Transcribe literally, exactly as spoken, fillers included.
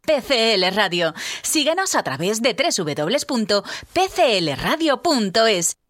P C L Radio. Síguenos a través de doble u doble u doble u punto p c l radio punto es.